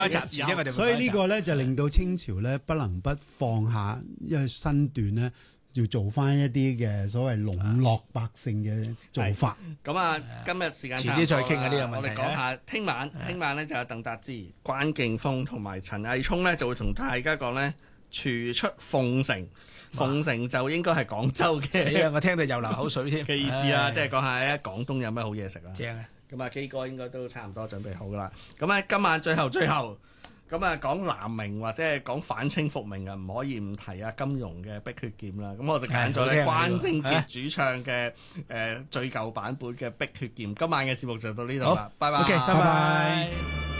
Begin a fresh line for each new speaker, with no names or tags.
所以呢個咧就令到清朝咧不能不放下一個身段咧，要做翻一啲嘅所謂籠絡百姓嘅做法。
咁啊，今日時間
遲啲再傾下呢個問題。
我哋講下聽晚咧就有鄧達智、關勁峰同埋陳毅聰咧就會同大家講咧廚出鳳城。鳳城就應該係廣州嘅。
我聽到又流口水添
嘅意思啦，即係講下咧廣東有咩好嘢食啦。
正啊！
咁啊，基哥應該都差唔多準備好噶啦。咁咧今晚最後咁啊講南明或者係講反清復明啊，唔可以唔提啊金庸嘅《碧血劍》啦。咁我哋揀咗咧關正傑主唱嘅最舊版本嘅《碧血劍》。今晚嘅節目就到呢度啦，拜拜。
OK，拜拜。